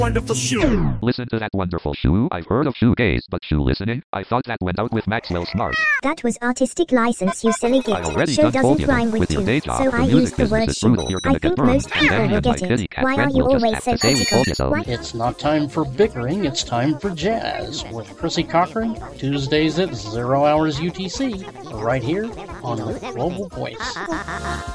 Wonderful shoe. Listen to that wonderful shoe. I've heard of shoegaze, but shoe listening? I thought that went out with Maxwell Smart. That was artistic license, you silly git. I already Show done told doesn't you rhyme that. with Your two, day job, so the I music used the word business is shoe. brutal. You're I gonna get think burned, most and people then me will and my get kitty it. cat Why are friend you will just always have so to say you told you critical? so. What? It's not time for bickering, it's time for jazz with Chrissy Cochran, Tuesdays at 0 hours UTC, right here on the Global Voice.